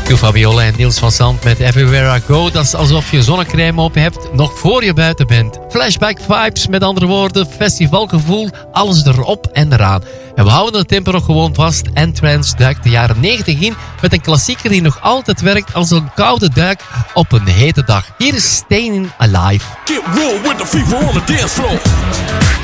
Q Fabiola en Niels van Sant met Everywhere I Go. Dat is alsof je zonnecrème op hebt, nog voor je buiten bent. Flashback vibes, met andere woorden, festivalgevoel, alles erop en eraan. En we houden het tempo nog gewoon vast. N-Trance duikt de jaren 90 in met een klassieker die nog altijd werkt als een koude duik op een hete dag. Hier is Staying Alive. Get raw with the fever on the dance floor.